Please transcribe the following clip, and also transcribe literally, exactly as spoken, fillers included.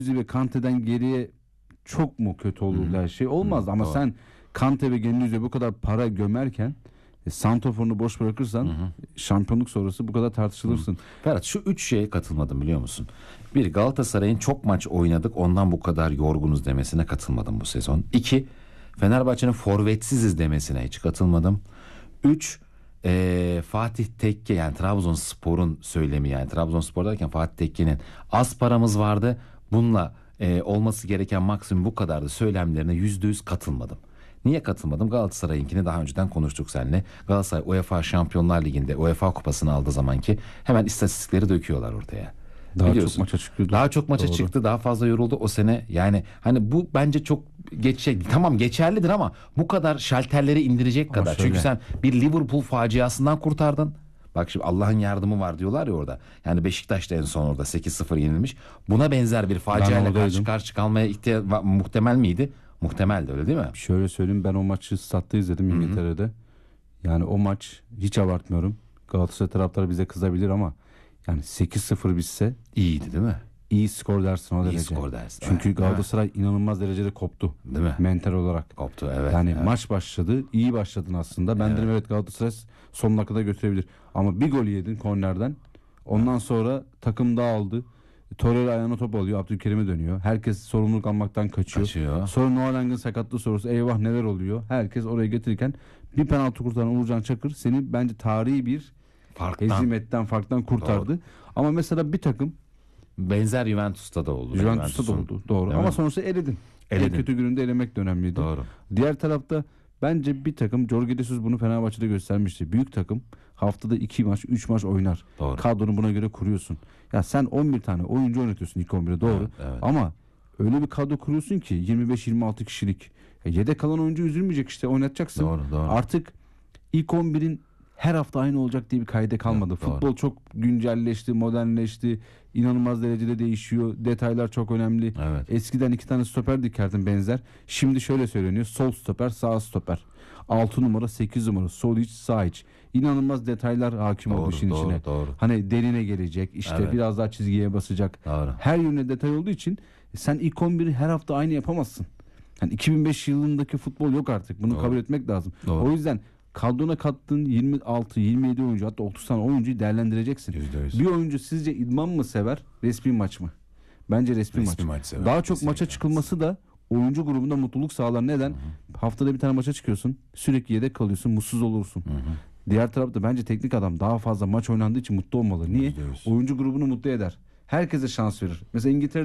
ve Kante'den geriye çok mu kötü olur her şey? Olmaz Hı, ama doğru. sen Kante ve Gendouzi'ye bu kadar para gömerken e, santraforunu boş bırakırsan Hı hı. şampiyonluk sonrası bu kadar tartışılırsın. Ferhat, şu üç şeye katılmadım biliyor musun? Bir, Galatasaray'ın çok maç oynadık ondan bu kadar yorgunuz demesine katılmadım bu sezon. İki, Fenerbahçe'nin forvetsiziz demesine hiç katılmadım. Üç, eee, Fatih Tekke, yani Trabzonspor'un söylemi, yani Trabzonspor derken Fatih Tekke'nin az paramız vardı, bununla eee, olması gereken maksimum bu kadardı söylemlerine yüzde yüz katılmadım. Niye katılmadım? Galatasaray'ınkini daha önceden konuştuk seninle. Galatasaray UEFA Şampiyonlar Ligi'nde UEFA kupasını aldığı zamanki hemen istatistikleri döküyorlar ortaya. Daha çok Biliyorsun. maça çıkıyordu. Daha çok maça Doğru. çıktı, daha fazla yoruldu o sene. Yani hani bu bence çok geçe tamam geçerlidir ama bu kadar şalterleri indirecek Ama kadar. şöyle. Çünkü sen bir Liverpool faciasından kurtardın. Bak şimdi Allah'ın yardımı var diyorlar ya orada. Yani Beşiktaş da en son orada sekiz sıfır yenilmiş. Buna benzer bir faciayla karşı oradaydım. karşı kalmaya ihtiya- va- muhtemel miydi? Muhtemeldi, öyle değil mi? Şöyle söyleyeyim, ben o maçı statta izledim İngiltere'de. Yani o maç, hiç abartmıyorum, Galatasaray taraftarı bize kızabilir ama yani sekiz sıfır bitse İyiydi değil mi? iyi skor dersin o İyi derece. skor dersin. Çünkü Evet, değil mi? Galatasaray inanılmaz derecede koptu. Değil mi? Mental olarak. Koptu, evet. Yani evet. maç başladı. İyi başladın aslında. Ben dedim evet, Galatasaray son dakikada götürebilir. Ama bir gol yedin kornerden. Ondan sonra takım dağıldı. Torreira ayağına top alıyor. Abdülkerim'e dönüyor. Herkes sorumluluk almaktan kaçıyor. Kaçıyor. Sonra Noah Lang'ın sakatlığı sorusu. Eyvah neler oluyor. Herkes oraya getirirken bir penaltı kurtaran Uğurcan Çakır seni bence tarihi bir Farktan. hezimetten, farktan kurtardı. Ama mesela bir takım Benzer Juventus'ta da oldu. Juventus'ta da Juventus'un- oldu. Doğru. Değil Ama mi? sonrası eledin. Eledin. En kötü gününde elemek de önemliydi. Doğru. Diğer tarafta bence bir takım, Jorge Jesus bunu Fenerbahçe'de göstermişti. Büyük takım haftada iki maç, üç maç oynar. Doğru. Kadronu buna göre kuruyorsun. Ya sen on bir tane oyuncu oynatıyorsun ilk on bire, doğru. Evet, evet. Ama öyle bir kadro kuruyorsun ki yirmi beş yirmi altı kişilik. Ya yedek kalan oyuncu üzülmeyecek, işte oynatacaksın. Doğru, doğru. Artık ilk on birin her hafta aynı olacak diye bir kaide kalmadı. Evet, doğru. Futbol çok güncelleşti, modernleşti. İnanılmaz derecede değişiyor. Detaylar çok önemli. Evet. Eskiden iki tane stoper dikerdin benzer. Şimdi şöyle söyleniyor: sol stoper, sağ stoper. altı numara, sekiz numara, sol iç, sağ iç. İnanılmaz detaylar hakim oldu Doğru, işin doğru, içine. doğru. Hani derine gelecek, işte Evet. biraz daha çizgiye basacak. Doğru. Her yönüne detay olduğu için sen ilk on biri her hafta aynı yapamazsın. Yani iki bin beş yılındaki futbol yok artık. Bunu Doğru. kabul etmek lazım. Doğru. O yüzden kadrona kattığın yirmi altı yirmi yedi oyuncu, hatta otuz tane oyuncuyu değerlendireceksin. Yüzde yüz. Bir oyuncu sizce idman mı sever, resmi maç mı? Bence resmi, Resmi maç. maç sever, Daha çok kesinlikle. maça çıkılması da oyuncu grubunda mutluluk sağlar. Neden? Haftada bir tane maça çıkıyorsun. Sürekli yedek kalıyorsun. Mutsuz olursun. Diğer tarafta bence teknik adam daha fazla maç oynandığı için mutlu olmalı. Niye? Yüzde yüz. Oyuncu grubunu mutlu eder. Herkese şans verir. Mesela İngiltere